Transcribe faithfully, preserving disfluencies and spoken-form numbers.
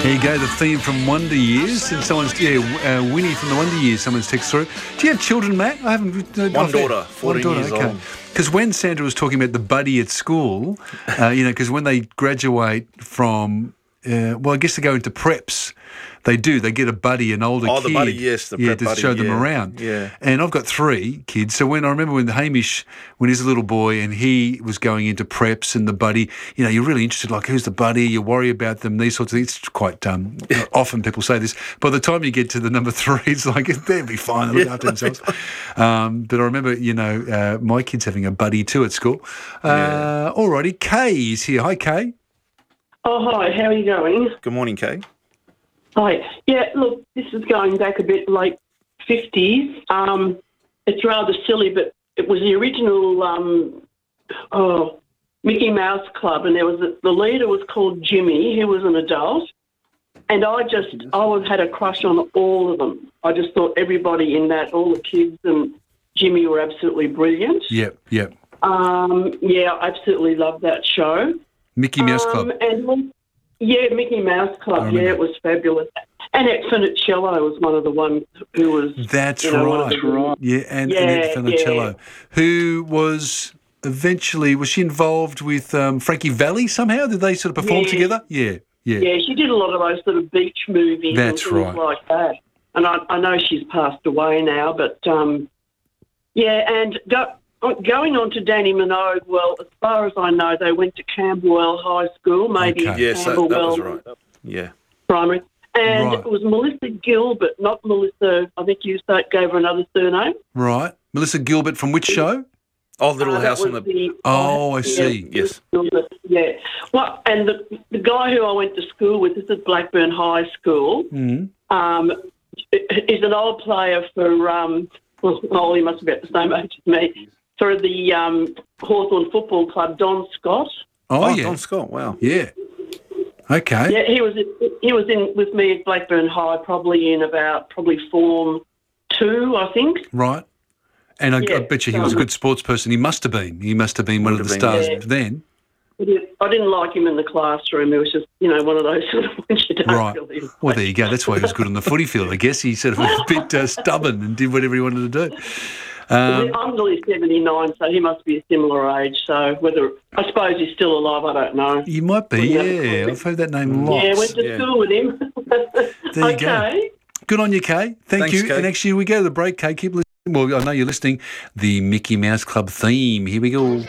There you go, the theme from Wonder Years. And someone's, yeah, uh, Winnie from the Wonder Years, someone's text through. Do you have children, Matt? I haven't. Uh, One daughter, fourteen One daughter, years okay. old. Because when Sandra was talking about the buddy at school, uh, you know, because when they graduate from, uh, well, I guess they go into preps. They do. They get a buddy, an older Oh, kid. the buddy, yes, the yeah, prep to buddy, show them yeah, around. yeah. And I've got three kids. So when I remember when Hamish, when he's a little boy and he was going into preps and the buddy, you know, you're really interested, like, who's the buddy? You worry about them, these sorts of things. It's quite, um, often people say this. By the time you get to the number three, it's like, they'll be fine. They'll look Yeah, after themselves. Um, but I remember, you know, uh, my kids having a buddy too at school. Uh, Yeah. Alrighty, Kay is here. Hi, Kay. Oh, hi, how are you going? Good morning, Kay. Hi. Yeah, look, this is going back a bit late fifties. Um, it's rather silly, but it was the original um, oh, Mickey Mouse Club, and there was a, the leader was called Jimmy. He was an adult, and I just I was, had a crush on all of them. I just thought everybody in that, all the kids and Jimmy were absolutely brilliant. Yep, yep. Um, yeah, I absolutely loved that show. Mickey Mouse Club. Um, and yeah, Mickey Mouse Club. Yeah, it was fabulous. And Ed Funicello was one of the ones who was. That's you know, right. That's right. Yeah, and, Yeah, and Ed Funicello, yeah. who was eventually, was she involved with um, Frankie Valli somehow? Did they sort of perform Yeah. together? Yeah, yeah. Yeah, she did a lot of those sort of beach movies That's and things right. like that. And I, I know she's passed away now, but um, yeah. And go, going on to Danny Minogue. Well, as far as I know, they went to Camberwell High School, maybe Okay. Yes, that, that Camberwell was right. Yeah. Primary. And Right. it was Melissa Gilbert, not Melissa. I think you start, gave her another surname. Right. Melissa Gilbert from which show? Oh, Little Uh, that House on was the... Oh, I yeah, see. Yes. Yeah. Well, and the the guy who I went to school with, this is Blackburn High School, Mm. um, is an old player for, um, well, oh, he must be about the same age as me, for the um, Hawthorn Football Club, Don Scott. Oh, Oh, yeah. Don Scott, wow. Yeah. Okay. Yeah, he was he was in with me at Blackburn High, probably in about probably form two, I think. Right. And I, I Yeah, bet you he was a um, good sports person. He must have been. He must have been one of Would the have been, stars yeah. then. I didn't like him in the classroom. He was just, you know, one of those sort of ones you don't Right. really like. Well, there you go. That's why he was good on the footy field. I guess he sort of was a bit uh, stubborn and did whatever he wanted to do. Um, I'm nearly seventy-nine, so he must be a similar age. So whether, I suppose he's still alive, I don't know. you might be, Yeah. yeah. I've heard that name lots. Yeah, went to Yeah. school with him. There you okay. go. Good on you, Kay. Thank Thanks, you. Kay. And actually, we go to the break, Kay. Keep listening. Well, I know you're listening. The Mickey Mouse Club theme. Here we go.